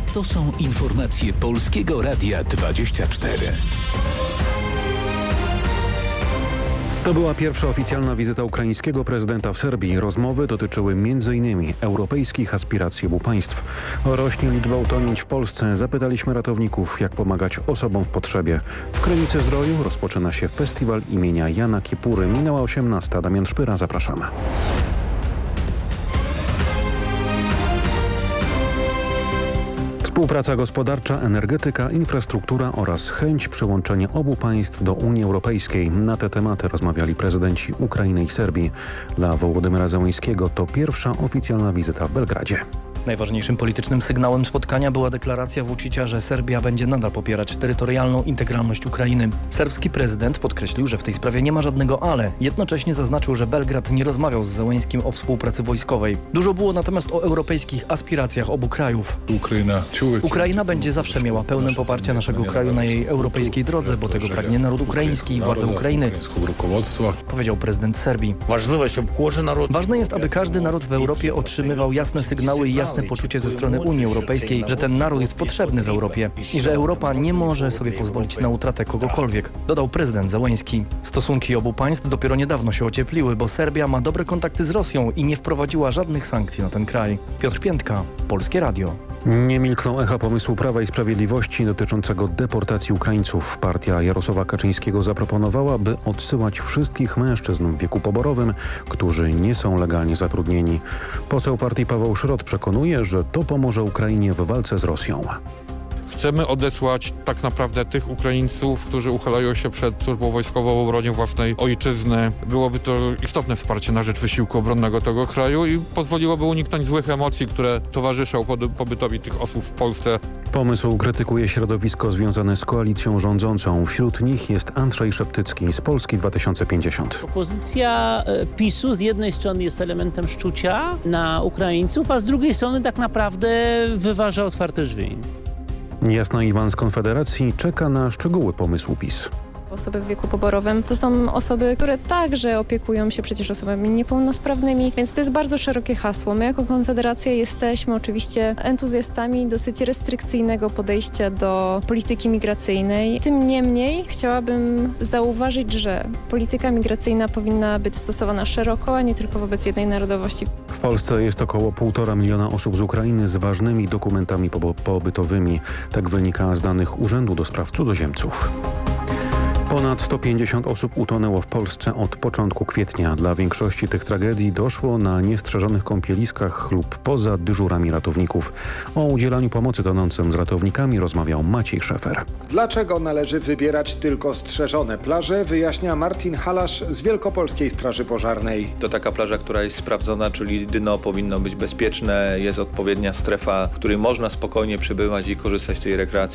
To są informacje Polskiego Radia 24. To była pierwsza oficjalna wizyta ukraińskiego prezydenta w Serbii. Rozmowy dotyczyły m.in. europejskich aspiracji obu państw. Rośnie liczba utonięć w Polsce. Zapytaliśmy ratowników, jak pomagać osobom w potrzebie. W Krynicy Zdroju rozpoczyna się festiwal imienia Jana Kiepury. Minęła 18. Damian Szpyra, zapraszamy. Współpraca gospodarcza, energetyka, infrastruktura oraz chęć przyłączenia obu państw do Unii Europejskiej. Na te tematy rozmawiali prezydenci Ukrainy i Serbii. Dla Wołodymyra Zełenskiego to pierwsza oficjalna wizyta w Belgradzie. Najważniejszym politycznym sygnałem spotkania była deklaracja Vučića, że Serbia będzie nadal popierać terytorialną integralność Ukrainy. Serbski prezydent podkreślił, że w tej sprawie nie ma żadnego ale. Jednocześnie zaznaczył, że Belgrad nie rozmawiał z Zełenskim o współpracy wojskowej. Dużo było natomiast o europejskich aspiracjach obu krajów. Ukraina będzie zawsze miała pełne poparcie naszego kraju na jej europejskiej drodze, bo tego pragnie naród ukraiński i władze Ukrainy, powiedział prezydent Serbii. Ważne jest, aby każdy naród w Europie otrzymywał jasne sygnały i jasne poczucie ze strony Unii Europejskiej, że ten naród jest potrzebny w Europie i że Europa nie może sobie pozwolić na utratę kogokolwiek, dodał prezydent Zełenski. Stosunki obu państw dopiero niedawno się ociepliły, bo Serbia ma dobre kontakty z Rosją i nie wprowadziła żadnych sankcji na ten kraj. Piotr Piętka, Polskie Radio. Nie milkną echa pomysłu Prawa i Sprawiedliwości dotyczącego deportacji Ukraińców. Partia Jarosława Kaczyńskiego zaproponowała, by odsyłać wszystkich mężczyzn w wieku poborowym, którzy nie są legalnie zatrudnieni. Poseł partii Paweł Szrot przekonuje, że to pomoże Ukrainie w walce z Rosją. Chcemy odesłać tak naprawdę tych Ukraińców, którzy uchylają się przed służbą wojskową w obronie własnej ojczyzny. Byłoby to istotne wsparcie na rzecz wysiłku obronnego tego kraju i pozwoliłoby uniknąć złych emocji, które towarzyszą pobytowi tych osób w Polsce. Pomysł krytykuje środowisko związane z koalicją rządzącą. Wśród nich jest Andrzej Szeptycki z Polski 2050. Propozycja PiS-u z jednej strony jest elementem szczucia na Ukraińców, a z drugiej strony tak naprawdę wyważa otwarte drzwi. Jasna Iwan z Konfederacji czeka na szczegóły pomysłu PiS. Osoby w wieku poborowym to są osoby, które także opiekują się przecież osobami niepełnosprawnymi, więc to jest bardzo szerokie hasło. My jako Konfederacja jesteśmy oczywiście entuzjastami dosyć restrykcyjnego podejścia do polityki migracyjnej. Tym niemniej chciałabym zauważyć, że polityka migracyjna powinna być stosowana szeroko, a nie tylko wobec jednej narodowości. W Polsce jest około 1,5 miliona osób z Ukrainy z ważnymi dokumentami pobytowymi. Tak wynika z danych Urzędu do Spraw Cudzoziemców. Ponad 150 osób utonęło w Polsce od początku kwietnia. Dla większości tych tragedii doszło na niestrzeżonych kąpieliskach lub poza dyżurami ratowników. O udzielaniu pomocy tonącym z ratownikami rozmawiał Maciej Szefer. Dlaczego należy wybierać tylko strzeżone plaże, wyjaśnia Martin Halasz z Wielkopolskiej Straży Pożarnej. To taka plaża, która jest sprawdzona, czyli dno powinno być bezpieczne, jest odpowiednia strefa, w której można spokojnie przebywać i korzystać z tej rekreacji.